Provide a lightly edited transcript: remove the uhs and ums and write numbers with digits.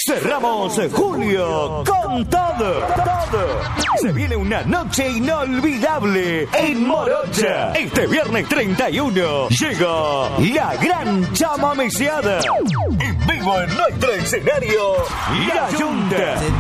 Cerramos julio con todo. Se viene una noche inolvidable en Morocha. Este viernes 31 llega la gran chamameceada. En vivo en nuestro escenario, La Yunta.